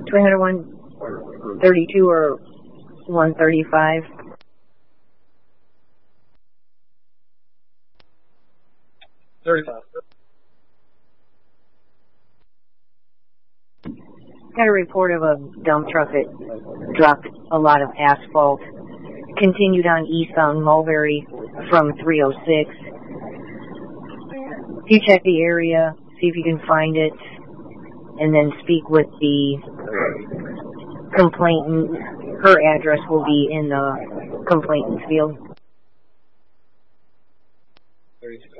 132 or 135. 35. Got a report of a dump truck that dropped a lot of asphalt. Continued on eastbound Mulberry from 306. If you check the area, see if you can find it, and then speak with the complainant. Her address will be in the complainant's field. 32.